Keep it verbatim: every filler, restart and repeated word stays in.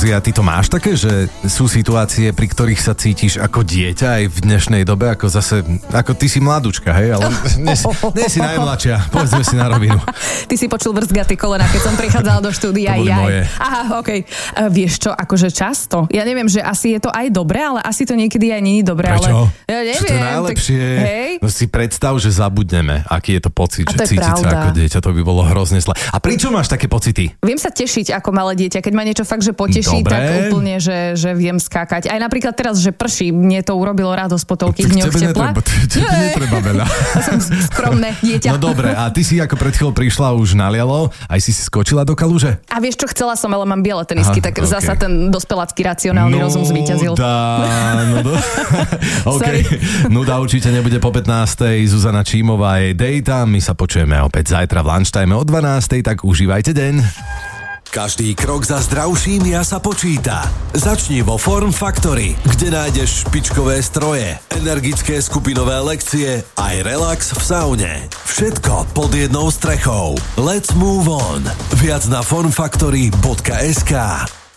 Zuzia, ty to máš také, že sú situácie, pri ktorých sa cítiš ako dieťa aj v dnešnej dobe, ako zase, ako ty si mladúčka, hej, ale nie, nie si najmladšia, povedzme si na rovinu. Ty si počul vrzgaty kolena, keď som prichádzala do štúdia. To boli jaj. moje. Aha, okej. Okay. Uh, vieš čo, akože často. Ja neviem, že asi je to aj dobré, ale asi to niekedy aj nie je dobré. Prečo? Ale ja neviem. Čo to je najlepšie? Tak, hej? No si predstav, že zabudneme, aký je to pocit, A že to je cítiť pravda. sa ako dieťa, to by bolo hrozne zle. A prečo máš také pocity? Viem sa tešiť ako malé dieťa, keď ma niečo fakt, že poteší, Dobre. tak úplne, že, že viem skákať. Aj napríklad teraz, že prší, mne to urobilo radosť po toľkých dňoch tepla. Netreba, tebe netreba veľa. Ja som skromné dieťa. No dobre, a ty si ako pred chvíľou prišla, už nalialo, aj si si skočila do kaluže? A vieš čo, chcela som, ale mám biele tenisky, Aha, tak okay. zasa ten dospelácky racionálny no, rozum zvíťazil. Dá, no do... OK, Sorry. nuda určite nebude po pätnástej. Zuzana Čímová je dejta, my sa počujeme opäť zajtra v lunchtime o dvanástej, tak užívajte deň. Každý krok za zdravším ja sa počíta. Začni vo Form Factory, kde nájdeš špičkové stroje, energické skupinové lekcie aj relax v saune. Všetko pod jednou strechou. Let's move on. Viac na formfactory bodka es ká.